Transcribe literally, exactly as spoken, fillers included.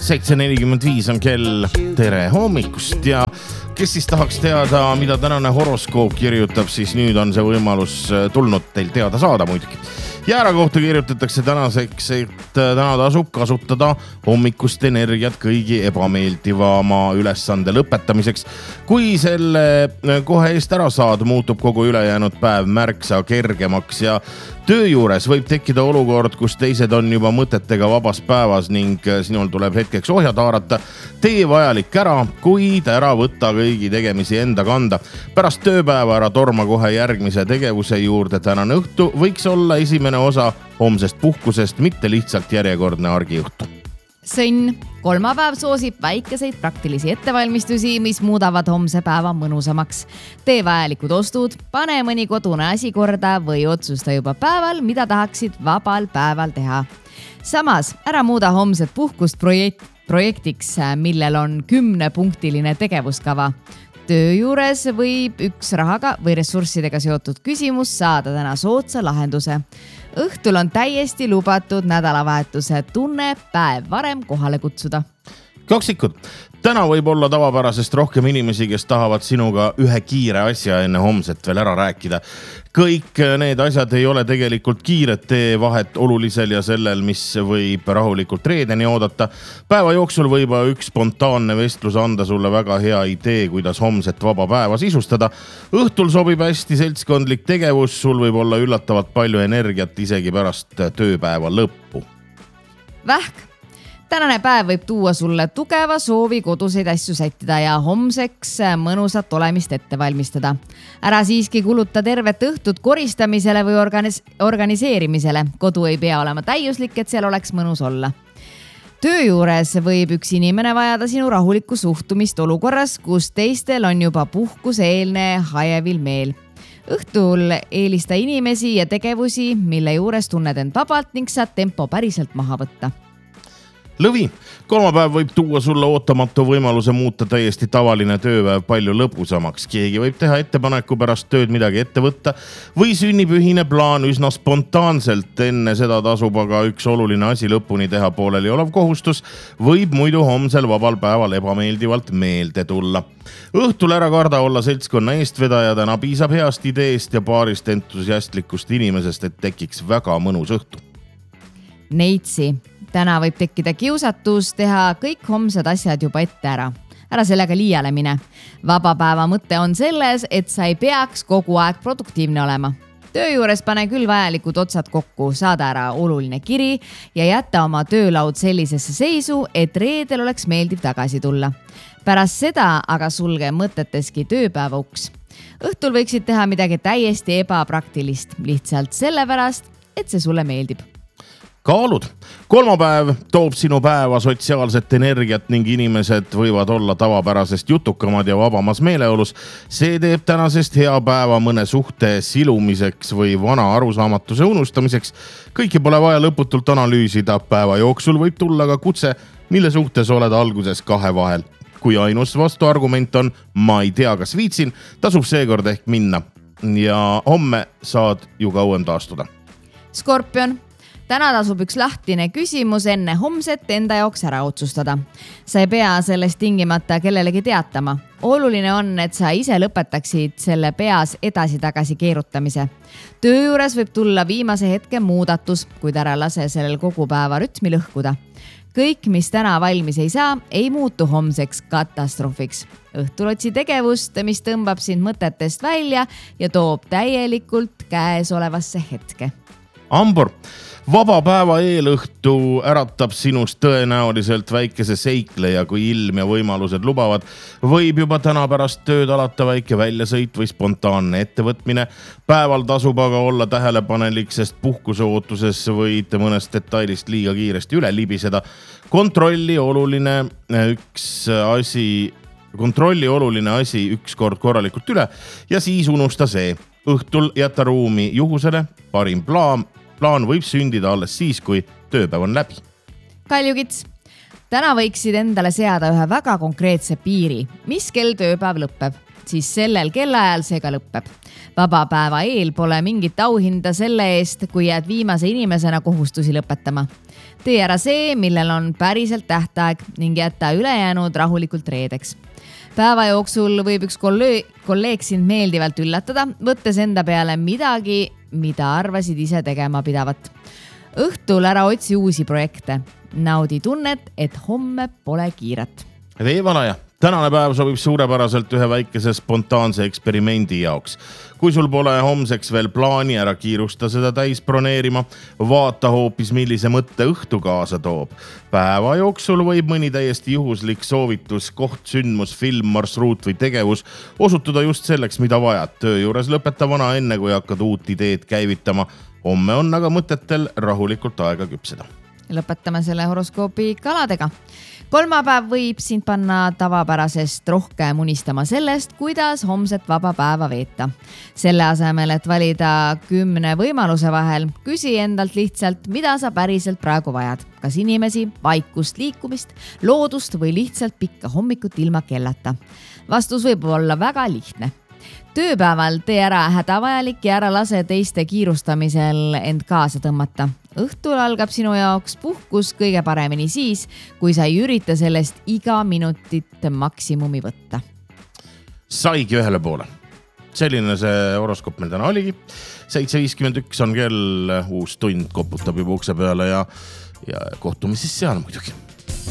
seitse nelikümmend viis on kell. Tere hommikust ja kes siis tahaks teada, mida tänane horoskoop kirjutab, siis nüüd on see võimalus tulnud teil teada saada muidugi. Jäära kohta kirjutatakse tänaseks, et täna tasub kasutada hommikust energiat kõigi ebameeldivama ülesande lõpetamiseks. Kui selle kohe eest ära saad, muutub kogu ülejäänud päev märksa kergemaks ja töö juures võib tekkida olukord, kus teised on juba mõtetega vabas päevas ning sinul tuleb hetkeks ohjad haarata. Tee vajalik ära, kuid ära võtta kõigi tegemisi enda kanda. Pärast tööpäeva ära torma kohe järgmise tegevuse juurde. Tänane õhtu võiks olla esimene osa homsest puhkusest, mitte lihtsalt järjekordne argiõhtu. Sõnn, kolmapäev soosib väikeseid praktilisi ettevalmistusi, mis muudavad homse päeva mõnusamaks. Tee vajalikud ostud, pane mõni kodune asi korda või otsusta juba päeval, mida tahaksid vabal päeval teha. Samas, ära muuda homset puhkust projekt, projektiks, millel on kümnepunktiline tegevuskava. Töö juures võib üks rahaga või ressurssidega seotud küsimus saada täna soodsa lahenduse. Õhtul on täiesti lubatud nädalavahetuse tunne päev varem kohale kutsuda. Kaksikud. Täna võib olla tavapärasest rohkem inimesi, kes tahavad sinuga ühe kiire asja enne homset veel ära rääkida. Kõik need asjad ei ole tegelikult kiired, tee vahet olulisel ja sellel, mis võib rahulikult reedeni oodata. Päeva jooksul võib üks spontaanne vestlus anda sulle väga hea idee, kuidas homset vaba päeva sisustada. Õhtul sobib hästi seltskondlik tegevus, sul võib olla üllatavalt palju energiat isegi pärast tööpäeva lõppu. Vähk. Tänane päev võib tuua sulle tugeva soovi koduseid asju sättida ja homseks mõnusat olemist ette valmistada. Ära siiski kuluta tervet õhtut koristamisele või organis- organiseerimisele. Kodu ei pea olema täiuslik, et seal oleks mõnus olla. Töö juures võib üks inimene vajada sinu rahulikku suhtumist olukorras, kus teistel on juba puhkuseelne hajevil meel. Õhtul eelista inimesi ja tegevusi, mille juures tunned end vabalt ning saad tempo päriselt maha võtta. Lõvi, kolmapäev võib tuua sulle ootamatu võimaluse muuta täiesti tavaline tööpäev palju lõbusamaks. Keegi võib teha ettepaneku pärast tööd midagi ette võtta või sünnib ühine plaan üsna spontaanselt. Enne seda tasub aga üks oluline asi lõpuni teha. Pooleli olev kohustus võib muidu homsel vabal päeval ebameeldivalt meelde tulla. Õhtul ära karda olla seltskonna eestvedaja, täna piisab heast ideest ja paarist entusiastlikust inimesest, et tekiks väga mõnus õhtu. Neitsi. Täna võib tekkida kiusatus teha kõik homsed asjad juba ette ära. Ära sellega liiale mine. Vaba päeva mõte on selles, et sa ei peaks kogu aeg produktiivne olema. Töö juures pane küll vajalikud otsad kokku, saada ära oluline kiri ja jätta oma töölaud sellisesse seisu, et reedel oleks meeldiv tagasi tulla. Pärast seda aga sulge mõteteski tööpäeva uks. Õhtul võiksid teha midagi täiesti ebapraktilist, lihtsalt sellepärast, et see sulle meeldib. Kaalud. Kolmapäev toob sinu päeva sotsiaalset energiat ning inimesed võivad olla tavapärasest jutukamad ja vabamas meeleolus. See teeb tänasest hea päeva mõne suhte silumiseks või vana arusaamatuse unustamiseks. Kõiki pole vaja lõputult analüüsida. Päeva jooksul võib tulla ka kutse, mille suhtes oled alguses kahe vahel. Kui ainus vastuargument on, ma ei tea, kas viitsin, tasub seekord ehk minna. Ja homme saad ju kauem taastuda. Skorpion. Täna tasub üks lahtine küsimus enne homset enda jaoks ära otsustada. Sa ei pea sellest tingimata kellelegi teatama. Oluline on, et sa ise lõpetaksid selle peas edasi-tagasi keerutamise. Töö juures võib tulla viimase hetke muudatus, kuid ära lase sellel kogu päeva rütmi lõhkuda. Kõik, mis täna valmis ei saa, ei muutu homseks katastroofiks. Õhtul otsi tegevust, mis tõmbab sind mõtetest välja ja toob täielikult käes olevasse hetke. Ambor. Vaba päeva eelõhtu äratab sinust tõenäoliselt väikese seikleja, kui ilm ja võimalused lubavad. Võib juba täna pärast tööd alata väike väljasõit või spontaanne ettevõtmine. Päeval tasub aga olla tähelepanelik, sest puhkuse ootuses võid mõnest detailist liiga kiiresti üle libiseda. Kontrolli oluline üks asi, kontrolli oluline asi üks kord korralikult üle ja siis unusta see. Õhtul jäta ruumi juhusele, parim plaan. Plaan võib sündida alles siis, kui tööpäev on läbi. Kaljukits. Täna võiksid endale seada ühe väga konkreetse piiri, mis kell tööpäev lõpeb. siis sellel kellaajal see ka lõpeb. Vaba päeva eel pole mingit auhinda selle eest, kui jääd viimase inimesena kohustusi lõpetama. Tee ära see, millel on päriselt tähtaeg ning jätta ülejäänud rahulikult reedeks. Päeva jooksul võib üks kolleeg sind meeldivalt üllatada, võttes enda peale midagi, mida arvasid ise tegema pidavat. Õhtul ära otsi uusi projekte. Naudi tunnet, et homme pole kiiret. Tee vanaja. Tänane päev sobib suurepäraselt ühe väikese spontaanse eksperimendi jaoks. Kui sul pole homseks veel plaani, ära kiirusta seda täis broneerima, vaata hoopis millise mõtte õhtu kaasa toob. Päeva jooksul võib mõni täiesti juhuslik soovitus, koht, sündmus, film, marsruut või tegevus osutuda just selleks, mida vajad. Töö juures lõpeta vana enne, kui hakkad uut ideed käivitama. Homme on aga mõtetel rahulikult aega küpseda. Lõpetame selle horoskoopi kaladega. Kolmapäev võib sind panna tavapärasest rohkem unistama sellest, kuidas homset vaba päeva veeta. Selle asemel, et valida kümne võimaluse vahel, küsi endalt lihtsalt, mida sa päriselt praegu vajad. Kas inimesi, vaikust, liikumist, loodust või lihtsalt pikka hommikut ilma kellata. Vastus võib olla väga lihtne. Tööpäeval tee ära hädavajalik ja ära lase teiste kiirustamisel end kaasa tõmmata. Õhtul algab sinu jaoks puhkus kõige paremini siis, kui sa ei ürita sellest iga minutit maksimumi võtta. Saigi ühele poole. Selline see horoskoop meil täna oligi. seitse viiskümmend üks on kell, uus tund koputab juba ukse peale ja, ja kohtume siis seal muidugi.